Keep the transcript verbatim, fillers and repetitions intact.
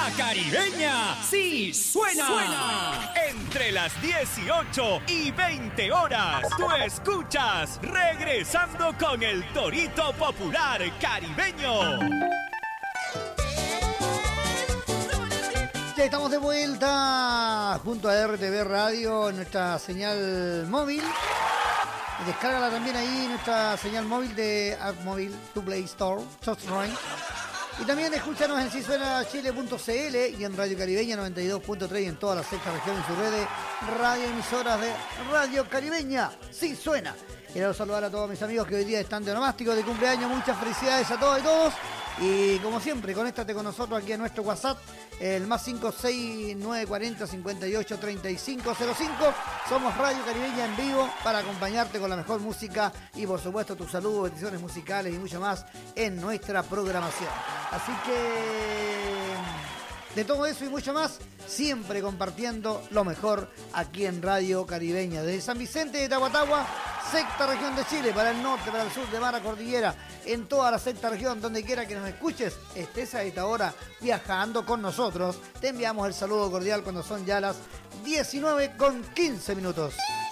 La Caribeña sí suena. suena. Entre las dieciocho y veinte horas, tú escuchas Regresando con el Torito Popular Caribeño. Ya estamos de vuelta junto a R T V Radio en nuestra señal móvil. Descárgala también ahí en nuestra señal móvil de AppMóvil, tu Play Store, Software. Y también escúchanos en si suena chile punto c l y en Radio Caribeña noventa y dos punto tres y en toda la sexta región en sus redes radioemisoras de Radio Caribeña. Sí suena. Quiero saludar a todos mis amigos que hoy día están de onomástico, de cumpleaños. Muchas felicidades a todos y todos. Y como siempre, conéctate con nosotros aquí en nuestro WhatsApp, el más cinco seis nueve cuatro cero cincuenta y ocho treinta y cinco cero cinco. Somos Radio Caribeña en vivo para acompañarte con la mejor música y por supuesto tus saludos, peticiones musicales y mucho más en nuestra programación. Así que de todo eso y mucho más, siempre compartiendo lo mejor aquí en Radio Caribeña. Desde San Vicente de Tahuatahua, sexta región de Chile, para el norte, para el sur de Mara Cordillera, en toda la sexta región, donde quiera que nos escuches, estés a esta hora viajando con nosotros. Te enviamos el saludo cordial cuando son ya las diecinueve con quince minutos.